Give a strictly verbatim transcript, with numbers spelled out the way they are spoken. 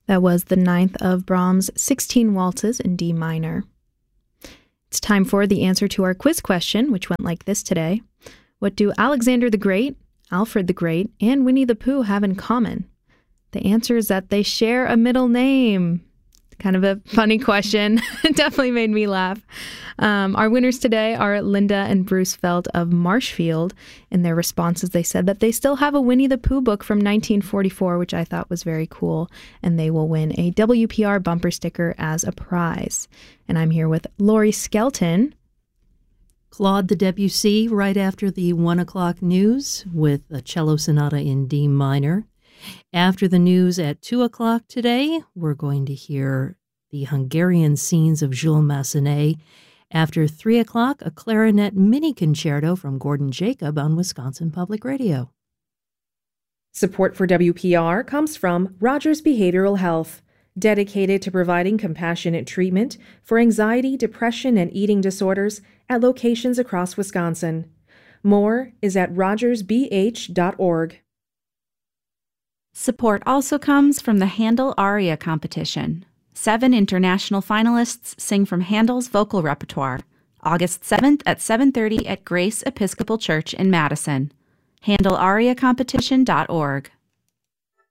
That was the ninth of Brahms' sixteen Waltzes in D minor. It's time for the answer to our quiz question, which went like this today. What do Alexander the Great, Alfred the Great, and Winnie the Pooh have in common? The answer is that they share a middle name. Kind of a funny question. It definitely made me laugh. Um, our winners today are Linda and Bruce Felt of Marshfield. In their responses, they said that they still have a Winnie the Pooh book from nineteen forty-four, which I thought was very cool, and they will win a W P R bumper sticker as a prize. And I'm here with Lori Skelton. Claude the Debussy right after the one o'clock news with a cello sonata in D minor. After the news at two o'clock today, we're going to hear the Hungarian scenes of Jules Massenet. After three o'clock, a clarinet mini concerto from Gordon Jacob on Wisconsin Public Radio. Support for W P R comes from Rogers Behavioral Health, dedicated to providing compassionate treatment for anxiety, depression, and eating disorders at locations across Wisconsin. More is at rogers b h dot org. Support also comes from the Handel Aria Competition. Seven international finalists sing from Handel's vocal repertoire. August seventh at seven thirty at Grace Episcopal Church in Madison. handel aria competition dot org.